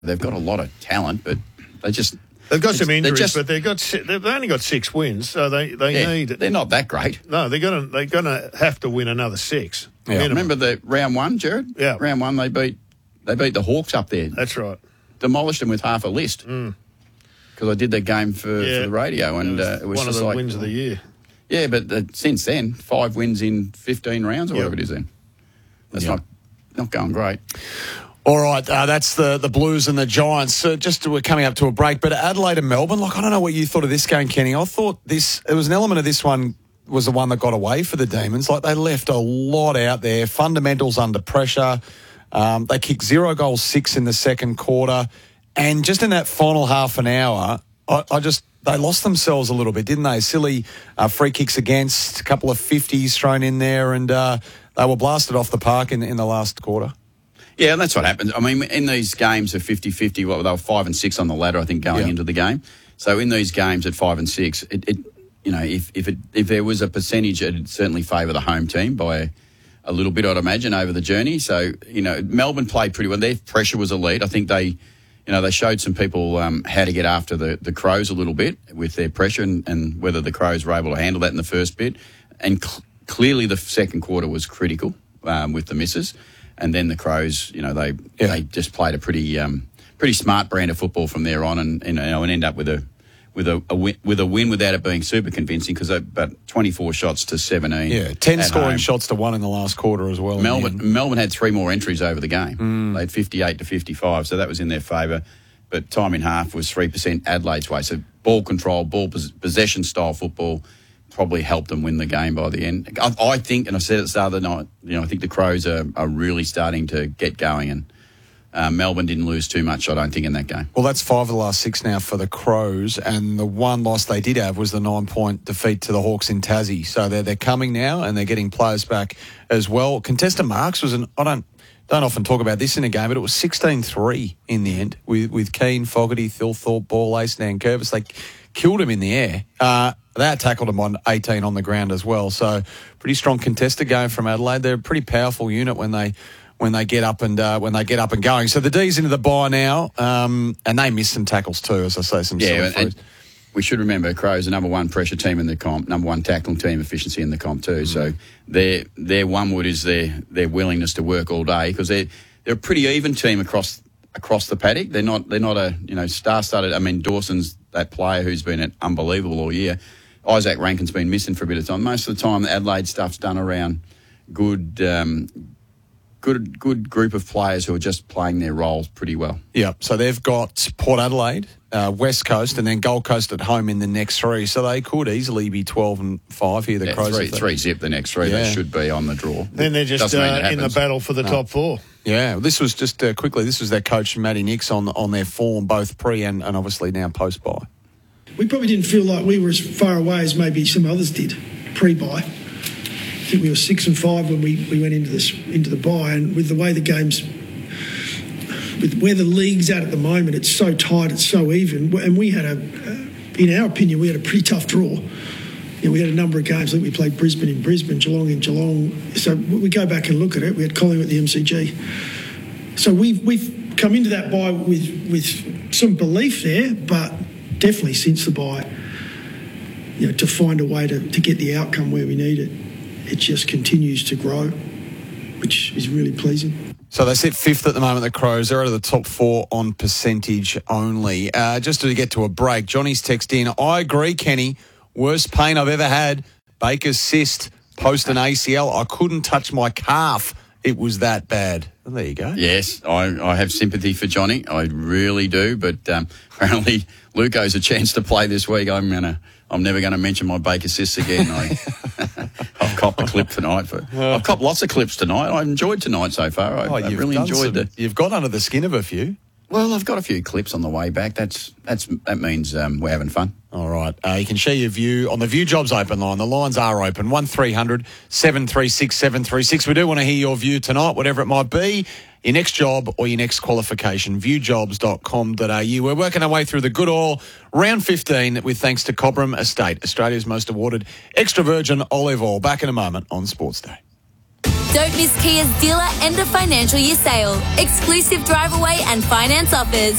They've got a lot of talent, but they just... They've got some injuries, but they've only got 6 wins, so they need... They're not that great. No, they're gonna have to win another 6. Yeah. Remember the round 1, Jared? Yeah. Round 1, they beat the Hawks up there. That's right. Demolished them with half a list. Because I did that game for the radio, and it was one of the wins of the year. Yeah, but since then, 5 wins in 15 rounds or whatever it is then. That's not going great. All right, that's the Blues and the Giants. We're coming up to a break, but Adelaide and Melbourne, I don't know what you thought of this game, Kenny. I thought it was an element of this one was the one that got away for the Demons. They left a lot out there, fundamentals under pressure. They kicked 0 goals, 6 in the second quarter. And just in that final half an hour, they lost themselves a little bit, didn't they? Silly free kicks against, a couple of 50s thrown in there, and they were blasted off the park in the last quarter. Yeah, and that's what happens. I mean, in these games of 50-50, they were 5 and 6 on the ladder, I think, going into the game. So in these games at 5 and 6, if there was a percentage, it'd certainly favour the home team by a little bit, I'd imagine, over the journey. So, Melbourne played pretty well. Their pressure was elite. I think they showed some people how to get after the Crows a little bit with their pressure and whether the Crows were able to handle that in the first bit. And clearly the second quarter was critical with the misses. And then the Crows, they just played a pretty smart brand of football from there on, and end up with a win without it being super convincing, because about 24 shots to 17. Yeah, 10 scoring shots to 1 in the last quarter as well. Melbourne had 3 more entries over the game. They had 58 to 55, so that was in their favour. But time in half was 3% Adelaide's way. So ball control, possession style football probably helped them win the game by the end. I think, and I said it the other night, I think the Crows are really starting to get going, and Melbourne didn't lose too much, I don't think, in that game. Well, that's 5 of the last 6 now for the Crows, and the one loss they did have was the 9-point defeat to the Hawks in Tassie. So they're coming now, and they're getting players back as well. Contested marks was I don't often talk about this in a game, but it was 16-3 in the end with Keane, Fogarty, Thilthorpe, Ball Ace, Nankervis. They killed him in the air. They tackled him on 18 on the ground as well. So pretty strong contested game from Adelaide. They're a pretty powerful unit when they get up and going. So the D's into the bye now, and they missed some tackles too, as I say. And we should remember Crows are number 1 pressure team in the comp, number 1 tackling team efficiency in the comp too. So their one wood is their willingness to work all day, because they're a pretty even team across the paddock. They're not a star-studded. I mean, Dawson's that player who's been unbelievable all year. Isaac Rankin's been missing for a bit of time. Most of the time, the Adelaide stuff's done around good group of players who are just playing their roles pretty well. Yeah, so they've got Port Adelaide, West Coast, and then Gold Coast at home in the next 3. So they could easily be 12-5 here, the Crows. 3 zip the next 3. They should be on the draw. Then they're just in the battle for the top 4. Yeah, this was just quickly, this was their coach, Matty Nix, on their form, both pre and obviously now post-bye. We probably didn't feel like we were as far away as maybe some others did pre-bye. I think we were 6 and 5 when we went into the bye, and with the way the game's, with where the league's at the moment, it's so tight, it's so even, and we had in our opinion, we had a pretty tough draw. We had a number of games. I think we played Brisbane in Brisbane, Geelong in Geelong. So we go back and look at it. We had Collingwood at the MCG. So we've come into that bye with some belief there, but definitely since the bye, to find a way to get the outcome where we need it, it just continues to grow, which is really pleasing. So they sit 5th at the moment, the Crows. They're out of the top 4 on percentage only. Just to get to a break, Johnny's text in. I agree, Kenny. Worst pain I've ever had. Baker's cyst, post an ACL. I couldn't touch my calf. It was that bad. Well, there you go. Yes, I have sympathy for Johnny. I really do. But apparently Luke owes a chance to play this week. I'm never going to mention my Baker cysts again. I've copped a clip tonight. I've copped lots of clips tonight. I enjoyed tonight so far. I really enjoyed it. You've got under the skin of a few. Well, I've got a few clips on the way back. That means we're having fun. All right. You can share your view on the View Jobs open line. The lines are open. 1300 736 736. We do want to hear your view tonight, whatever it might be. Your next job or your next qualification. Viewjobs.com.au. We're working our way through the good oil. Round 15 with thanks to Cobram Estate, Australia's most awarded extra virgin olive oil. Back in a moment on Sports Day. Don't miss Kia's dealer end of financial year sale. Exclusive drive away and finance offers.